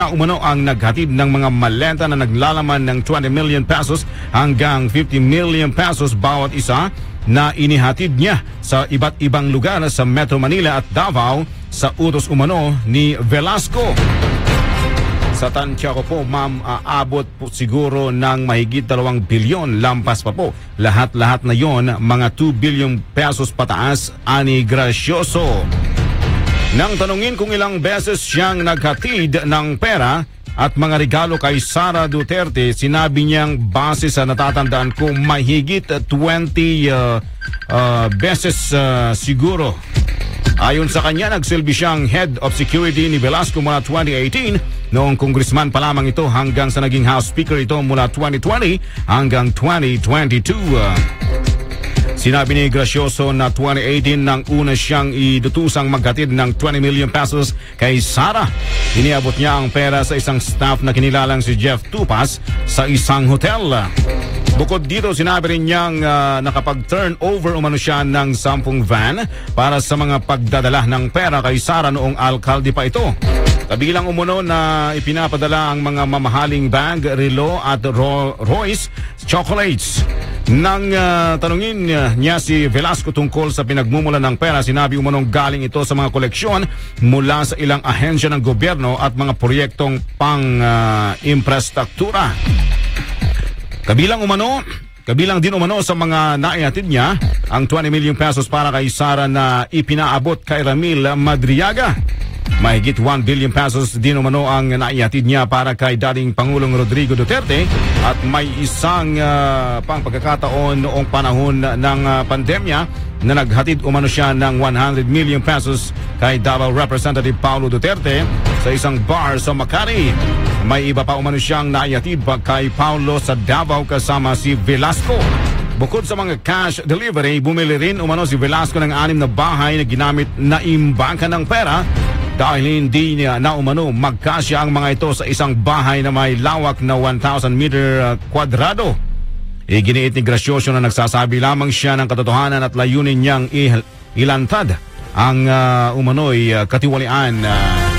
umano ang naghatid ng mga maleta na naglalaman ng 20 million pesos hanggang 50 million pesos bawat isa na inihatid niya sa iba't ibang lugar sa Metro Manila at Davao sa utos umano ni Velasco. Sa tansya ko po, ma'am, aabot po siguro ng mahigit 2 bilyon, lampas pa po. Lahat-lahat na yon, mga 2 billion pesos pataas, ani Gracioso. Nang tanungin kung ilang beses siyang naghatid ng pera at mga regalo kay Sara Duterte, sinabi niyang base sa natatandaan ko mahigit 20 beses siguro. Ayon sa kanya, nagsilbi siyang head of security ni Velasco mula 2018, noong congressman pa lamang ito hanggang sa naging House Speaker ito mula 2020 hanggang 2022. Sinabi ni Gracioso na 2018 nang una siyang idutusang maghatid ng 20 million pesos kay Sara. Iniabot niya ang pera sa isang staff na kinilalang si Jeff Tupas sa isang hotel. Bukod dito, sinabi rin niyang nakapag-turn over umano siya ng 10 van para sa mga pagdadala ng pera kay Sara noong alkalde pa ito. Kabilang umuno na ipinapadala ang mga mamahaling bag, relo at Royce chocolates. Nang tanungin niya si Velasco tungkol sa pinagmumula ng pera, sinabi umunong galing ito sa mga koleksyon mula sa ilang ahensya ng gobyerno at mga proyektong pang-infrastruktura. Kabilang din umano sa mga naihatid niya ang 20 million pesos para kay Sara na ipinaabot kay Ramil Madriaga. Mahigit 1 billion pesos din umano ang naihatid niya para kay dating Pangulong Rodrigo Duterte at may isang pang pagkakataon noong panahon ng pandemya na naghatid umano siya ng 100 million pesos kay Davao Representative Paulo Duterte sa isang bar sa Makati. May iba pa umano siyang naihatid pa kay Paulo sa Davao kasama si Velasco. Bukod sa mga cash delivery, bumili rin umano si Velasco ng 6 na bahay na ginamit na imbangkan ng pera dahil hindi niya na umano magkasya ang mga ito sa isang bahay na may lawak na 1,000 meter kwadrado. Iginiit ni Gracioso na nagsasabi lamang siya ng katotohanan at layunin niyang ilantad ang umano'y katiwalian